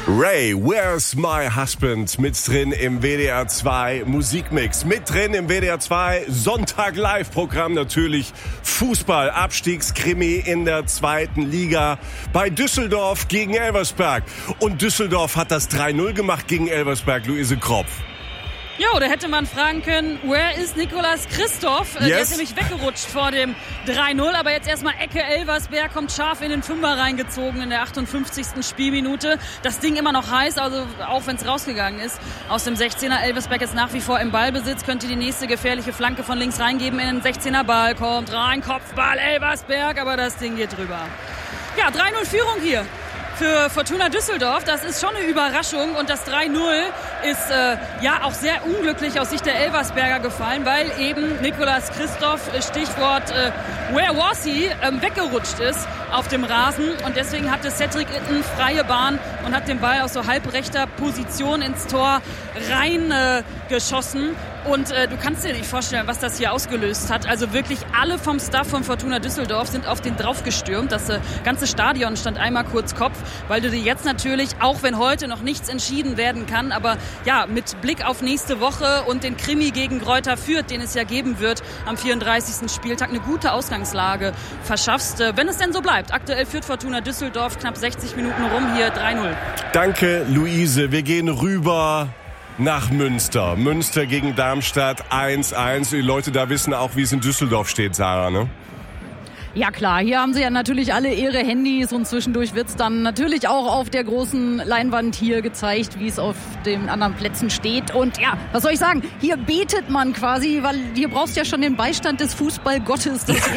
Ray, Where's My Husband? Mit drin im WDR 2 Musikmix. Mit drin im WDR 2 Sonntag Live-Programm natürlich Fußball, Abstiegskrimi in der 2. Liga bei Düsseldorf gegen Elversberg. Und Düsseldorf hat das 3-0 gemacht gegen Elversberg, Luise Kropf. Jo, da hätte man fragen können, where is Nicolas Christoph? Yes. Der ist nämlich weggerutscht vor dem 3-0, aber jetzt erstmal Ecke Elversberg, kommt scharf in den Fünfer reingezogen in der 58. Spielminute. Das Ding immer noch heiß, also auch wenn es rausgegangen ist aus dem 16er. Elversberg ist nach wie vor im Ballbesitz, könnte die nächste gefährliche Flanke von links reingeben in den 16er. Ball kommt rein, Kopfball Elversberg, aber das Ding geht drüber. Ja, 3-0 Führung hier für Fortuna Düsseldorf. Das ist schon eine Überraschung und das 3-0 ist ja auch sehr unglücklich aus Sicht der Elversberger gefallen, weil eben Nicolas Christoph, Stichwort where was he, weggerutscht ist auf dem Rasen und deswegen hatte Cedric Itten freie Bahn und hat den Ball aus so halbrechter Position ins Tor reingeschossen. Und du kannst dir nicht vorstellen, was das hier ausgelöst hat. Also wirklich alle vom Staff von Fortuna Düsseldorf sind auf den draufgestürmt. Das ganze Stadion stand einmal kurz Kopf, weil du dir jetzt natürlich, auch wenn heute noch nichts entschieden werden kann, aber ja, mit Blick auf nächste Woche und den Krimi gegen Greuther Fürth, den es ja geben wird am 34. Spieltag, eine gute Ausgangslage verschaffst, wenn es denn so bleibt. Aktuell führt Fortuna Düsseldorf knapp 60 Minuten rum, hier 3-0. Danke, Luise. Wir gehen rüber nach Münster. Münster gegen Darmstadt 1-1. Die Leute da wissen auch, wie es in Düsseldorf steht, Sarah, ne? Ja klar, hier haben sie ja natürlich alle ihre Handys und zwischendurch wird's dann natürlich auch auf der großen Leinwand hier gezeigt, wie es auf den anderen Plätzen steht. Und ja, was soll ich sagen, hier betet man quasi, weil hier brauchst du ja schon den Beistand des Fußballgottes, dass